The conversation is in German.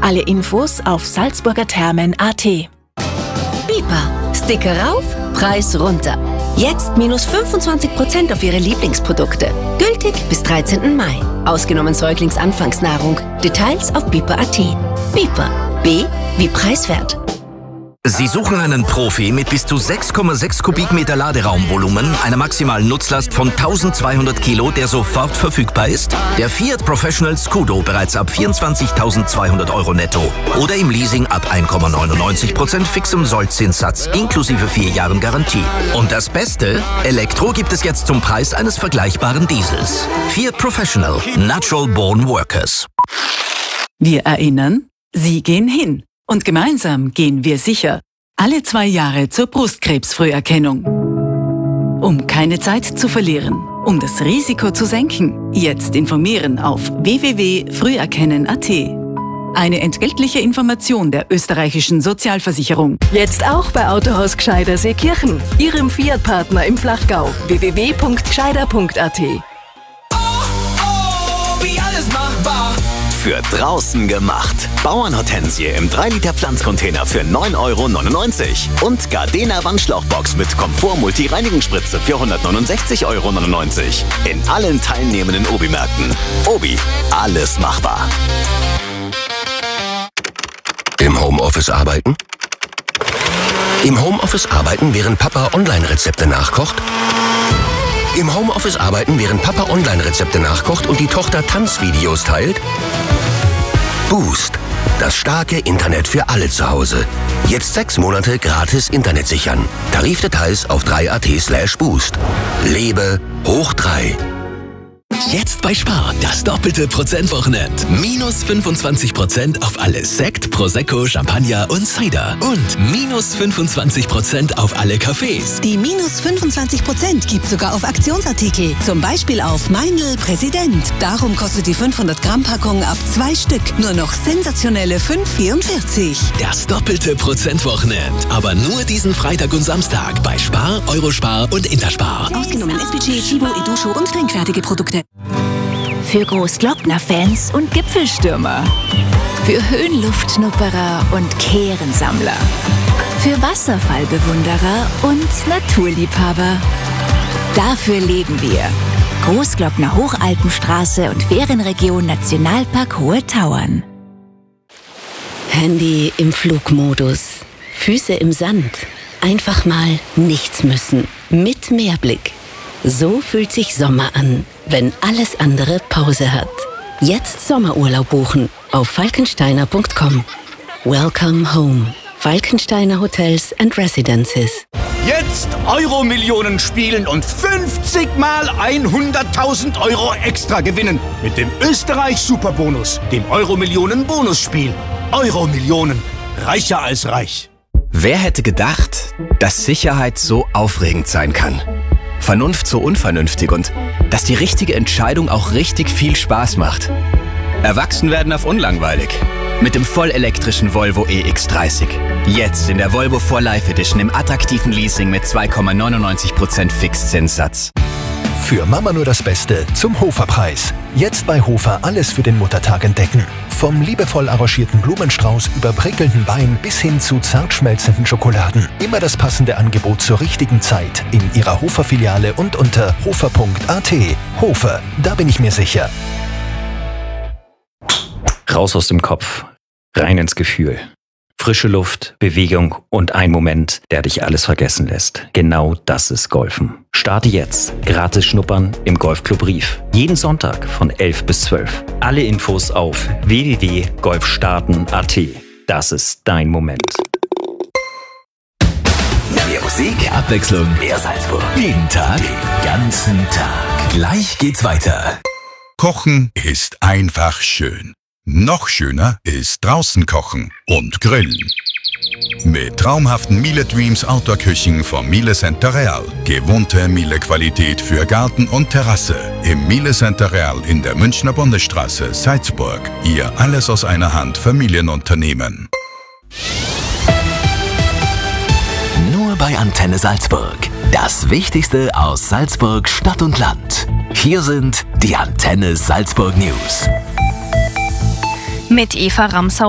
Alle Infos auf salzburgerthermen.at. Bipa. Sticker rauf, Preis runter. Jetzt minus 25% auf Ihre Lieblingsprodukte. Gültig bis 13. Mai. Ausgenommen Säuglingsanfangsnahrung. Details auf bipa.at. Bipa. B wie preiswert. Sie suchen einen Profi mit bis zu 6,6 Kubikmeter Laderaumvolumen, einer maximalen Nutzlast von 1200 Kilo, der sofort verfügbar ist? Der Fiat Professional Scudo bereits ab 24.200 € netto oder im Leasing ab 1,99% fixem Sollzinssatz inklusive 4 Jahren Garantie. Und das Beste? Elektro gibt es jetzt zum Preis eines vergleichbaren Diesels. Fiat Professional. Natural Born Workers. Wir erinnern, Sie gehen hin. Und gemeinsam gehen wir sicher alle 2 Jahre zur Brustkrebsfrüherkennung. Um keine Zeit zu verlieren, um das Risiko zu senken, jetzt informieren auf www.früherkennen.at. Eine entgeltliche Information der österreichischen Sozialversicherung. Jetzt auch bei Autohaus Gscheider Seekirchen, Ihrem Fiat-Partner im Flachgau. www.gscheider.at. Wie alles machbar. Für draußen gemacht. Bauernhortensie im 3-Liter Pflanzcontainer für 9,99 € und Gardena Wandschlauchbox mit Komfort-Multi-Reinigungsspritze für 169,99 € in allen teilnehmenden Obi-Märkten. Obi, alles machbar. Im Homeoffice arbeiten? Im Homeoffice arbeiten, während Papa Online-Rezepte nachkocht? Im Homeoffice arbeiten, während Papa Online-Rezepte nachkocht und die Tochter Tanzvideos teilt? Boost. Das starke Internet für alle zu Hause. Jetzt 6 Monate gratis Internet sichern. Tarifdetails auf 3at/boost. Lebe hoch 3. Jetzt bei Spar das doppelte Prozentwochenend. Minus 25% auf alles Sekt, Prosecco, Champagner und Cider. Und minus 25% auf alle Cafés. Die minus 25% gibt sogar auf Aktionsartikel. Zum Beispiel auf Meindl Präsident. Darum kostet die 500 Gramm Packung ab 2 Stück nur noch sensationelle 5,44. Das doppelte Prozentwochenend. Aber nur diesen Freitag und Samstag bei Spar, Eurospar und Interspar. Ausgenommen SPG, Chibo, Edusho und trinkfertige Produkte. Für Großglockner-Fans und Gipfelstürmer. Für Höhenluftschnupperer und Kehrensammler. Für Wasserfallbewunderer und Naturliebhaber. Dafür leben wir. Großglockner Hochalpenstraße und Ferienregion Nationalpark Hohe Tauern. Handy im Flugmodus. Füße im Sand. Einfach mal nichts müssen. Mit Meerblick. So fühlt sich Sommer an, wenn alles andere Pause hat. Jetzt Sommerurlaub buchen auf falkensteiner.com. Welcome home. Falkensteiner Hotels and Residences. Jetzt Euro-Millionen spielen und 50 mal 100.000 € extra gewinnen. Mit dem Österreich-Superbonus, dem Euro-Millionen-Bonusspiel. Euro-Millionen. Reicher als reich. Wer hätte gedacht, dass Sicherheit so aufregend sein kann? Vernunft so unvernünftig und dass die richtige Entscheidung auch richtig viel Spaß macht. Erwachsen werden auf unlangweilig. Mit dem vollelektrischen Volvo EX30. Jetzt in der Volvo 4 Life Edition im attraktiven Leasing mit 2,99% Fixzinssatz. Für Mama nur das Beste zum Hofer-Preis. Jetzt bei Hofer alles für den Muttertag entdecken. Vom liebevoll arrangierten Blumenstrauß über prickelnden Bein bis hin zu zart schmelzenden Schokoladen. Immer das passende Angebot zur richtigen Zeit in Ihrer Hofer-Filiale und unter hofer.at. Hofer, da bin ich mir sicher. Raus aus dem Kopf, rein ins Gefühl. Frische Luft, Bewegung und ein Moment, der dich alles vergessen lässt. Genau das ist Golfen. Starte jetzt. Gratis schnuppern im Golfclub Rief. Jeden Sonntag von 11 bis 12. Alle Infos auf www.golfstarten.at. Das ist dein Moment. Mehr Musik, mehr Abwechslung, mehr Salzburg. Jeden Tag, den ganzen Tag. Gleich geht's weiter. Kochen ist einfach schön. Noch schöner ist draußen kochen und grillen. Mit traumhaften Miele Dreams Outdoor-Küchen vom Miele Center Real. Gewohnte Miele-Qualität für Garten und Terrasse. Im Miele Center Real in der Münchner Bundesstraße, Salzburg. Ihr alles aus einer Hand Familienunternehmen. Nur bei Antenne Salzburg. Das Wichtigste aus Salzburg, Stadt und Land. Hier sind die Antenne Salzburg News. Mit Eva Ramsau.